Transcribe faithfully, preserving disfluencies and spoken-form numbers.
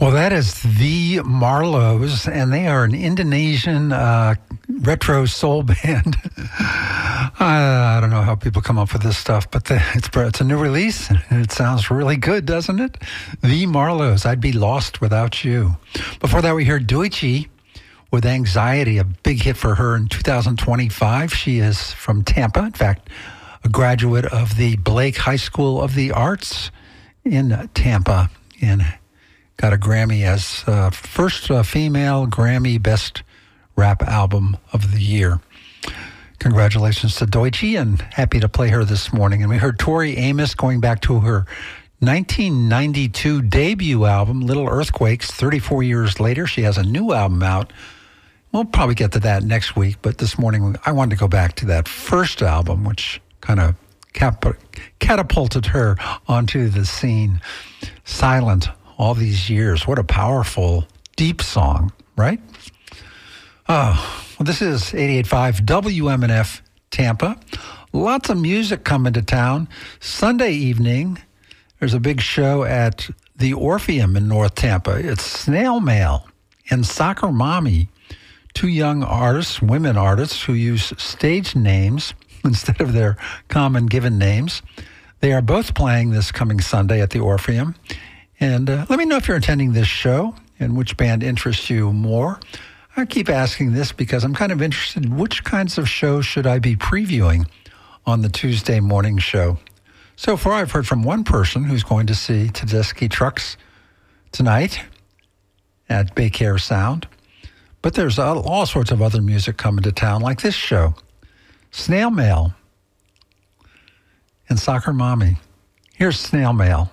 Well, that is the Marlows, and they are an Indonesian uh, retro soul band. I don't know how people come up with this stuff, but the, it's, it's a new release, and it sounds really good, doesn't it? The Marlows, I'd Be Lost Without You. Before that, we heard Deutsche with Anxiety, a big hit for her in two thousand twenty-five. She is from Tampa, in fact, a graduate of the Blake High School of the Arts in Tampa, and got a Grammy as uh, first uh, female Grammy Best Rap Album of the Year. Congratulations to Deutsche, and happy to play her this morning. And we heard Tori Amos going back to her nineteen ninety-two debut album, Little Earthquakes. thirty-four years later, she has a new album out. We'll probably get to that next week, but this morning I wanted to go back to that first album, which kind of cap- catapulted her onto the scene. Silent all these years. What a powerful, deep song, right? Oh, well, this is eighty-eight point five W M N F Tampa. Lots of music coming to town. Sunday evening, there's a big show at the Orpheum in North Tampa. It's Snail Mail and Soccer Mommy, two young artists, women artists, who use stage names instead of their common given names. They are both playing this coming Sunday at the Orpheum. And uh, let me know if you're attending this show and which band interests you more. I keep asking this because I'm kind of interested in which kinds of shows should I be previewing on the Tuesday morning show. So far, I've heard from one person who's going to see Tedeschi Trucks tonight at Baycare Sound. But there's all, all sorts of other music coming to town, like this show, Snail Mail and Soccer Mommy. Here's Snail Mail.